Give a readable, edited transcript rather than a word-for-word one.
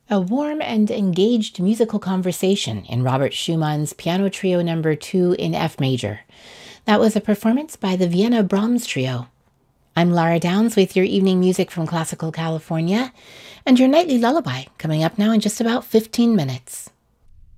A warm and engaged musical conversation in Robert Schumann's Piano Trio Number 2 in F major. That was a performance by the Vienna Brahms Trio. I'm Lara Downs with your evening music from Classical California and your nightly lullaby coming up now in just about 15 minutes.